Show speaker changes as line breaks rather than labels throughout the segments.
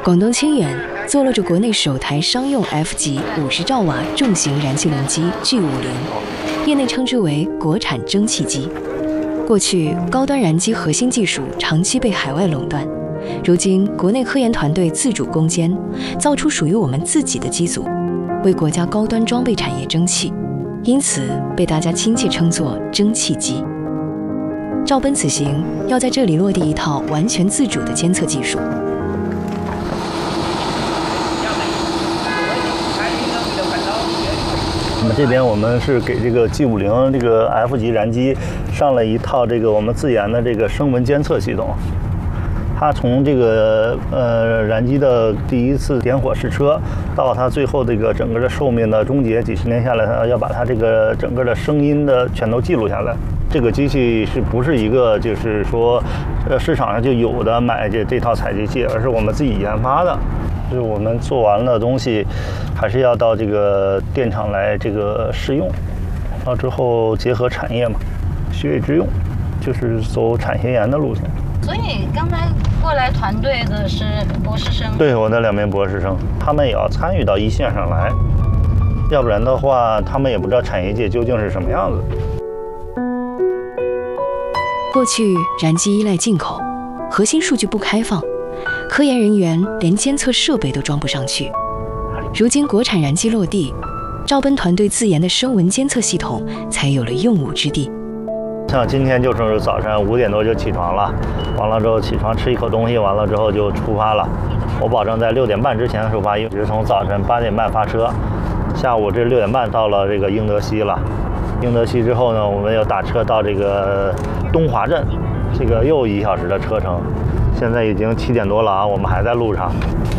广东清远坐落着国内首台商用 F 级50兆瓦重型燃气轮机 G50，业内称之为国产蒸汽机。过去高端燃机核心技术长期被海外垄断，如今国内科研团队自主攻坚，造出属于我们自己的机组，为国家高端装备产业争气，因此被大家亲切称作蒸汽机。赵奔此行要在这里落地一套完全自主的监测技术。
那么这边我们是给这个 G50这个 F 级燃机上了一套这个我们自研的这个声纹监测系统。它从这个燃机的第一次点火试车，到它最后这个整个的寿命的终结，几十年下来，它要把它这个整个的声音的全都记录下来。这个机器是不是一个就是说市场上就有的买这套采集器，而是我们自己研发的。就是我们做完了东西，还是要到这个电厂来这个试用，到之后结合产业嘛，学以致用，就是走产学研的路线。
所以刚才过来团队的是博士生？
对，我的2名博士生，他们也要参与到一线上来，要不然的话，他们也不知道产业界究竟是什么样子。
过去燃机依赖进口，核心数据不开放，科研人员连监测设备都装不上去。如今国产燃机落地，赵奔团队自研的声纹监测系统才有了用武之地。
像今天就是早上5点多就起床了，完了之后起床吃一口东西，完了之后就出发了。我保证在6点半之前出发，一直从早晨8点半发车，下午这6点半到了这个英德西了。英德西之后呢，我们要打车到这个东华镇，这个又1小时的车程。现在已经7点多了啊，我们还在路上。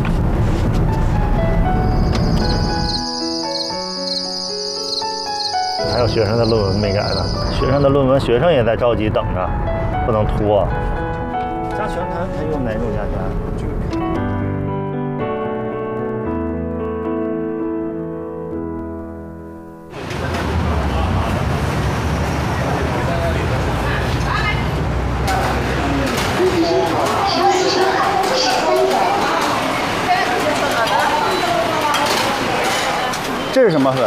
还有学生的论文没改呢，学生的论文学生也在着急等着，不能拖。加权它用哪种加权？这是什么粉？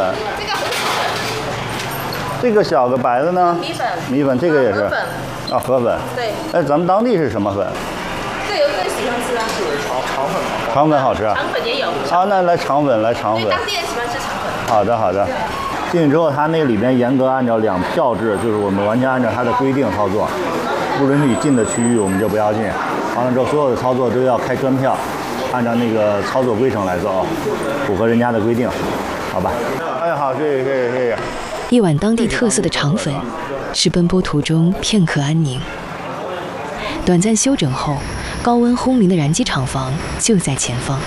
这个小个白的呢？
米粉。
米粉，这个也是。
河粉。
啊，河粉。
对。
哎，咱们当地是什么粉？
各有各喜欢吃啊。就是肠粉。
肠粉好吃。
肠粉也有。
啊，那来肠粉，来肠粉。
因为当地人喜欢吃肠粉。
好的，好的。进去之后，它那个里边严格按照2票制，就是我们完全按照它的规定操作，不允许进的区域我们就不要进。完了之后，所有的操作都要开专票，按照那个操作规程来走，符合人家的规定，好吧？哎，好，谢谢。
一碗当地特色的肠粉，是奔波途中片刻安宁。短暂休整后，高温轰鸣的燃机厂房就在前方。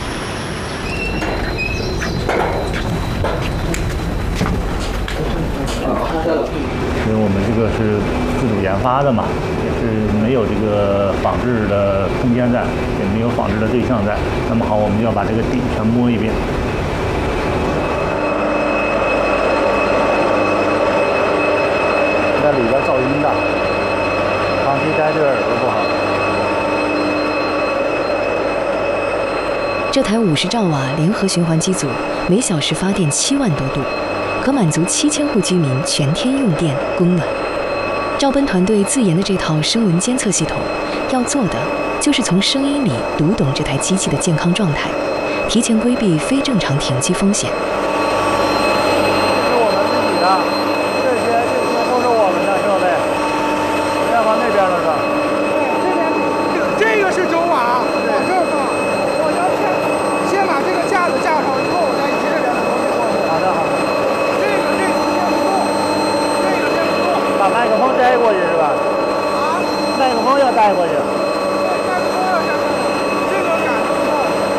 因为我们这个是自主研发的嘛，也是没有这个仿制的空间在，也没有仿制的对象在。那么好，我们就要把这个底全摸一遍。在里边噪音大，长期待着耳朵不好。
这台50兆瓦联合循环机组每小时发电7万多度，可满足7000户居民全天用电供暖。赵奔团队自研的这套声纹监测系统，要做的就是从声音里读懂这台机器的健康状态，提前规避非正常停机风险。
是我们自己的，这些都是我们的设备。要往那边了是吧？
这个是轴瓦，往这儿放。我要先把这个架子架上以后，我再移这边的东西过去。
好的。
这个先不动，这个先不动。
把麦克风带过去是吧？
啊？
麦克风要带过去。
麦克风要下去，这个杆子不动。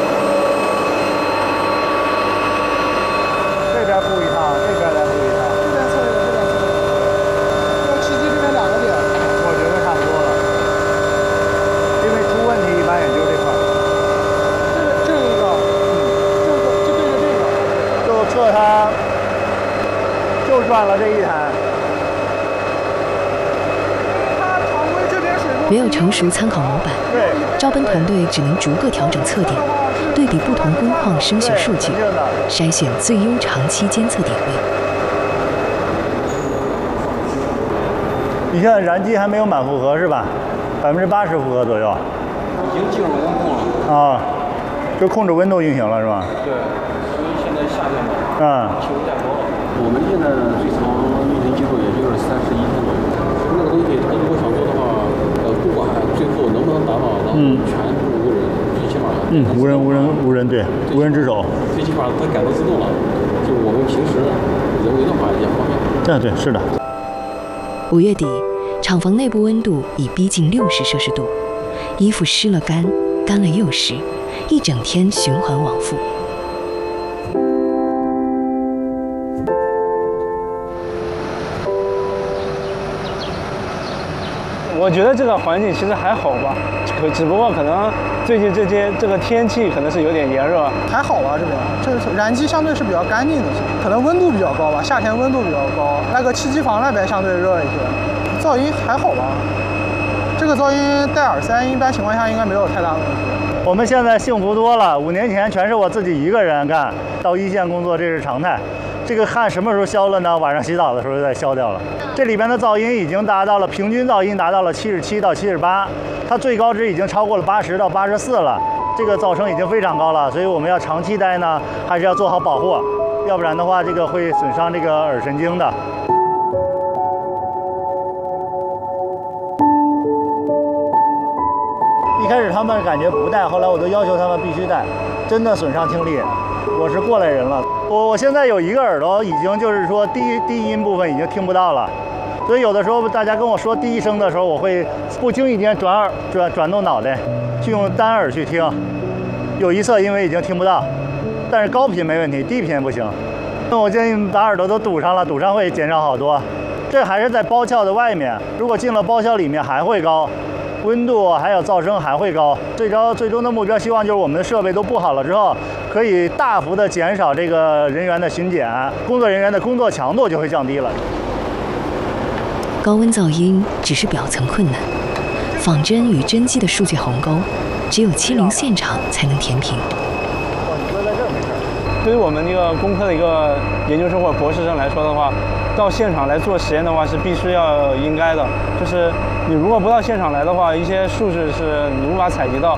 这边布一趟，这边来布一趟。
这边测一个，这边测一个。要吃鸡这边2个点。
我觉得差不多了，因为出问题一般也就这块。
这一个，就对着这个。
就测它，就转了这一台。
它常规这边水库
没有成熟参考模板，
对。
招奔团队只能逐个调整测点，对比不同工况声学数据，筛选最优长期监测点位。
你现在燃机还没有满负荷是吧？80%负荷左右。
已经进入温控了。
啊，就控制温度运行了是吧？
对，因为现在夏天嘛，气温太高了。我们现在最长运行记录也就是31天左右。那个东西，它如果想做的话，不管最后能不能达到，然后全部无人，最起码
无人对，无人值守，
最起码它感都自动了，就我们平时人为的话也方便。
对，是的。
5月底，厂房内部温度已逼近60摄氏度，衣服湿了干，干了又湿，一整天循环往复。
我觉得这个环境其实还好吧，只不过可能最近这个天气可能是有点炎热。
还好吧，这边这燃机相对是比较干净的，可能温度比较高吧，夏天温度比较高。那个汽机房那边相对热一些，噪音还好吧。这个噪音戴耳塞，一般情况下应该没有太大问题。
我们现在幸福多了，5年前全是我自己一个人干，到一线工作这是常态。这个汗什么时候消了呢？晚上洗澡的时候就再消掉了。这里边的噪音已经达到了平均噪音达到了77到78，它最高值已经超过了80到84了。这个噪声已经非常高了，所以我们要长期待呢，还是要做好保护，要不然的话，这个会损伤这个耳神经的。一开始他们感觉不戴，后来我都要求他们必须戴，真的损伤听力。我是过来人了，我现在有一个耳朵已经就是说低音部分已经听不到了，所以有的时候大家跟我说低声的时候，我会不经意间转动脑袋，去用单耳去听，有一侧因为已经听不到，但是高频没问题，低频不行。我建议把耳朵都堵上了，堵上会减少好多。这还是在包壳的外面，如果进了包壳里面还会高。温度还有噪声还会高，最终的目标希望就是我们的设备都布好了之后，可以大幅的减少这个人员的巡检，工作人员的工作强度就会降低了。
高温噪音只是表层困难，仿真与真机的数据鸿沟，只有亲临现场才能填平。
对于我们这个工科的一个研究生或者博士生来说的话，到现场来做实验的话是必须应该的。就是你如果不到现场来的话，一些数据是你无法采集到，